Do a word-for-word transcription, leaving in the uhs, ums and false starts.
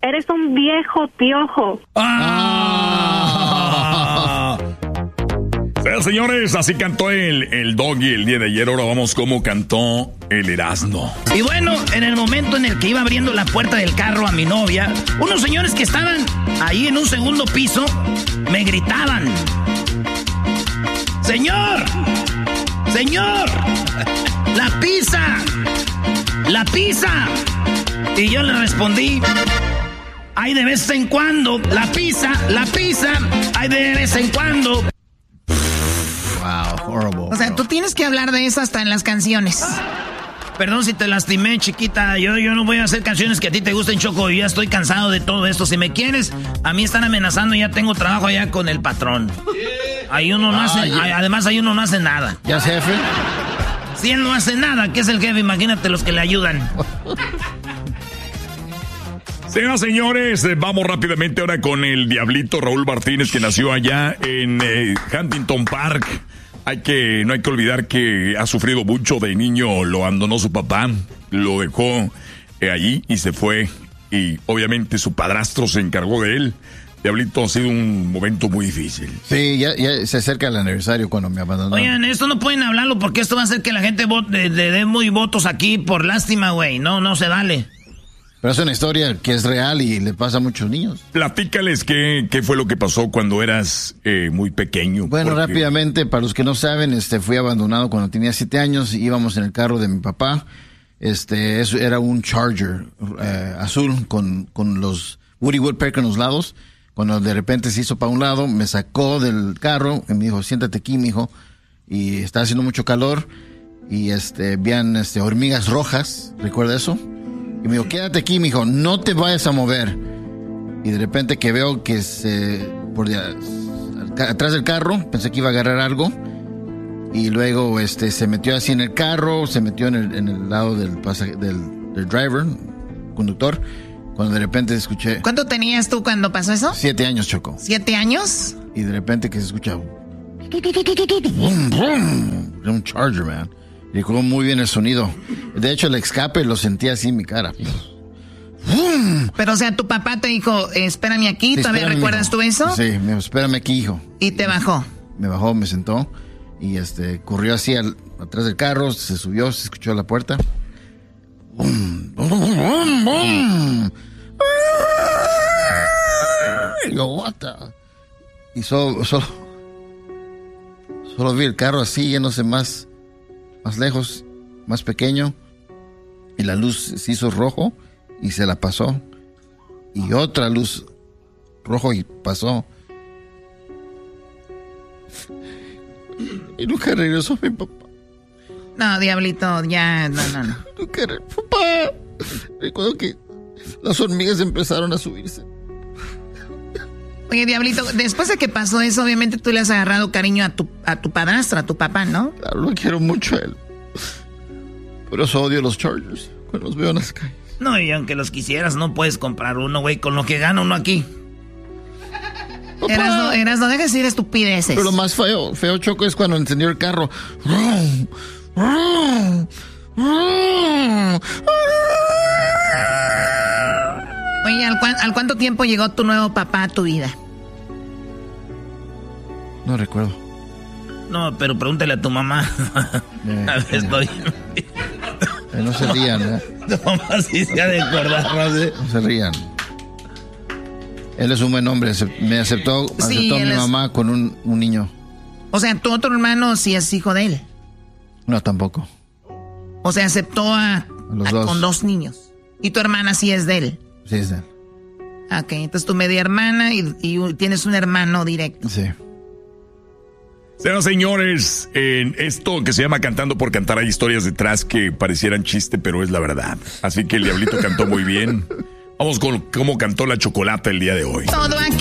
Eres un viejo piojo. ¡Ah! Sí, señores, así cantó el, el Doggy el día de ayer. Ahora vamos cómo cantó el Erasmo. Y bueno, en el momento en el que iba abriendo la puerta del carro a mi novia, unos señores que estaban ahí en un segundo piso me gritaban: ¡Señor! ¡Señor! ¡La pizza! ¡La pizza! Y yo le respondí: ¡ay, de vez en cuando! ¡La pizza! ¡La pizza! ¡ay, de vez en cuando! Wow, horrible. O sea, tú tienes que hablar de eso hasta en las canciones. Perdón si te lastimé, chiquita. Yo, yo no voy a hacer canciones que a ti te gusten, Choco. Yo ya estoy cansado de todo esto. Si me quieres, a mí están amenazando. Ya tengo trabajo allá con el patrón. Ahí uno no hace... Ah, además, ahí uno no hace nada. ¿Ya es jefe? Si él no hace nada, ¿qué es el jefe? Imagínate los que le ayudan. Señoras, señores, eh, vamos rápidamente ahora con el Diablito Raúl Martínez, que nació allá en eh, Huntington Park. Hay que, no hay que olvidar que ha sufrido mucho de niño, lo abandonó su papá, lo dejó eh, allí y se fue. Y obviamente su padrastro se encargó de él. Diablito, ha sido un momento muy difícil. Sí, ya, ya se acerca el aniversario cuando me abandonó. Oigan, esto no pueden hablarlo porque esto va a hacer que la gente le dé muy votos aquí por lástima, güey. No, no se vale. Pero es una historia que es real y le pasa a muchos niños. Platícales qué, qué fue lo que pasó cuando eras eh, muy pequeño. Bueno, porque... rápidamente, para los que no saben, este, fui abandonado cuando tenía siete años. Íbamos en el carro de mi papá. Este, eso era un Charger eh, azul con, con los Woody Woodpecker en los lados. Cuando de repente se hizo para un lado, me sacó del carro y me dijo: siéntate aquí, mijo. Y está haciendo mucho calor y este, habían este, hormigas rojas. ¿Recuerda eso? Y me dijo: quédate aquí, mijo, no te vayas a mover. Y de repente que veo que se, por de, atrás del carro, pensé que iba a agarrar algo. Y luego este, se metió así en el carro, se metió en el, en el lado del, pasaj- del, del driver, conductor. Cuando de repente escuché... ¿Cuánto tenías tú cuando pasó eso? Siete años, Choco. ¿Siete años? Y de repente que se escucha... Brum, brum. Era un Charger, man. Y recuerdo muy bien el sonido. De hecho, el escape lo sentía así en mi cara. Pero, o sea, tu papá te dijo: espérame aquí. Sí, ¿Todavía espérame, recuerdas hijo. tú eso? Sí, me dijo: espérame aquí, hijo. Y te bajó. Me bajó, me sentó. Y este, corrió así al, atrás del carro, se subió, se escuchó a la puerta. Bum, bum, bum, bum. Y yo, what the? Y solo, solo, solo vi el carro así, yéndose más, más lejos, más pequeño. Y la luz se hizo rojo y se la pasó. Y otra luz rojo y pasó. Y nunca regresó mi papá. No, Diablito, ya, no, no, no. Nunca regresó. Papá. Recuerdo que las hormigas empezaron a subirse. Oye, Diablito, después de que pasó eso, obviamente tú le has agarrado cariño a tu, a tu padrastro, a tu papá, ¿no? Claro, lo quiero mucho a él. Por eso odio los Chargers cuando los veo en las calles. No, y aunque los quisieras, no puedes comprar uno, güey, con lo que gana uno aquí. Eras no, eras no dejes ir estupideces. Pero lo más feo, feo, Choco, es cuando encendió el carro. Oye, ¿al, cuan, ¿al cuánto tiempo llegó tu nuevo papá a tu vida? No recuerdo. No, pero pregúntale a tu mamá. Eh, a ver, estoy... eh, no se rían, ¿eh? Tu mamá sí se ha de acordar, no sé. No se rían. Él es un buen hombre. Me aceptó, aceptó Sí, a mi es... mamá con un, un niño. O sea, tu otro hermano sí es hijo de él. No, tampoco. O sea, aceptó a, A los a, dos. con dos niños. Y tu hermana sí es de él. Sí, es de él. Ok, entonces tu media hermana y, y tienes un hermano directo. Sí. Señoras y señores, en esto que se llama Cantando por Cantar hay historias detrás que parecieran chiste, pero es la verdad. Así que el Diablito cantó muy bien. Vamos con cómo cantó la Chocolata el día de hoy. Todo aquí.